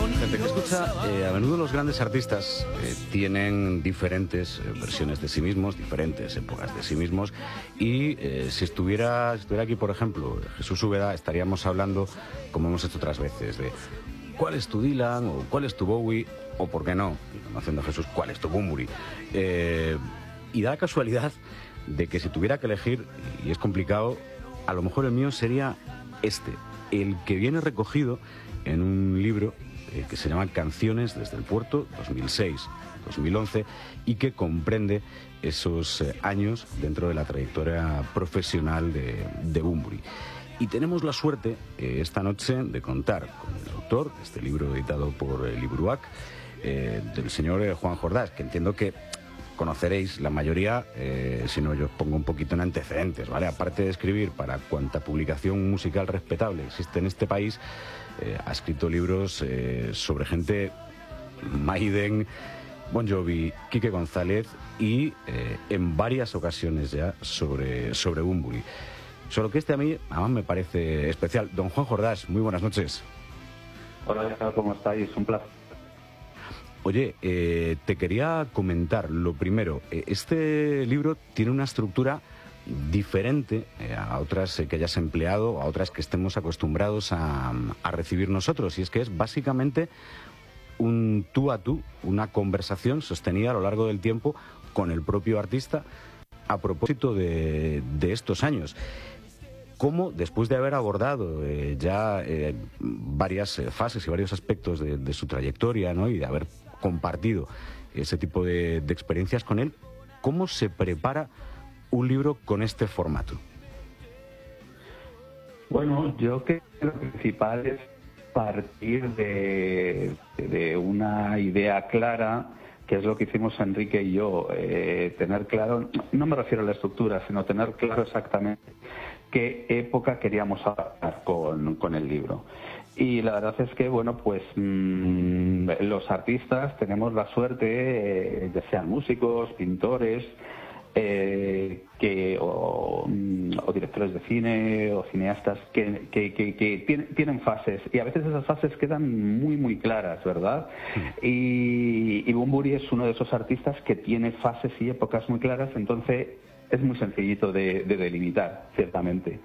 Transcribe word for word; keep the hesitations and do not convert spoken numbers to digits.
Gente que escucha, eh, a menudo los grandes artistas eh, tienen diferentes eh, versiones de sí mismos, diferentes épocas de sí mismos, y eh, si estuviera, si estuviera aquí, por ejemplo, Jesús Úbeda, estaríamos hablando, como hemos hecho otras veces, de cuál es tu Dylan, o cuál es tu Bowie, o por qué no, haciendo Jesús, cuál es tu Bunbury. Eh, y da la casualidad de que si tuviera que elegir, y es complicado, a lo mejor el mío sería este, el que viene recogido en un libro eh, que se llama Canciones desde el Puerto, dos mil seis a dos mil once, y que comprende esos eh, años dentro de la trayectoria profesional de, de Bunbury. Y tenemos la suerte eh, esta noche de contar con el autor de este libro editado por eh, Libruac, eh, del señor eh, Juan Jordás, que entiendo que conoceréis la mayoría, eh, si no yo os pongo un poquito en antecedentes, ¿vale? Aparte de escribir para cuanta publicación musical respetable existe en este país, eh, ha escrito libros eh, sobre gente, Maiden, Bon Jovi, Quique González y eh, en varias ocasiones ya sobre, sobre Bunbury. Solo que este a mí, además, me parece especial. Don Juan Jordás, muy buenas noches. Hola, ¿cómo estáis? Un placer. Oye, eh, te quería comentar, lo primero, eh, este libro tiene una estructura diferente eh, a otras eh, que hayas empleado, a otras que estemos acostumbrados a, a recibir nosotros, y es que es básicamente un tú a tú, una conversación sostenida a lo largo del tiempo con el propio artista a propósito de, de estos años. ¿Cómo, después de haber abordado eh, ya eh, varias eh, fases y varios aspectos de, de su trayectoria, ¿no?, y de haber compartido ese tipo de, de experiencias con él, cómo se prepara un libro con este formato? Bueno, yo creo que lo principal es partir de, de una idea clara, que es lo que hicimos Enrique y yo, eh, tener claro, no me refiero a la estructura, sino tener claro exactamente qué época queríamos hablar con, con el libro. Y la verdad es que, bueno, pues mmm, los artistas tenemos la suerte, eh, ya sean músicos, pintores, eh, que o, o directores de cine o cineastas que, que, que, que tienen, tienen fases, y a veces esas fases quedan muy muy claras, ¿verdad? Y, y Bunbury es uno de esos artistas que tiene fases y épocas muy claras, entonces es muy sencillito de, de delimitar, ciertamente.